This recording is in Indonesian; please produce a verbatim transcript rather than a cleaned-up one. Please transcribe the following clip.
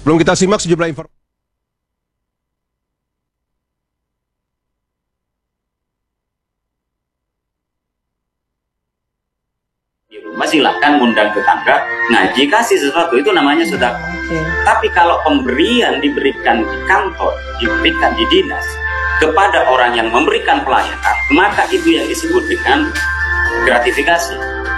Belum kita simak sejumlah informasi. Di rumah silakan undang tetangga, ngaji, kasih sesuatu, itu namanya sedekah. Okay. Tapi kalau pemberian diberikan di kantor, diberikan di dinas kepada orang yang memberikan pelayanan, maka itu yang disebut dengan gratifikasi.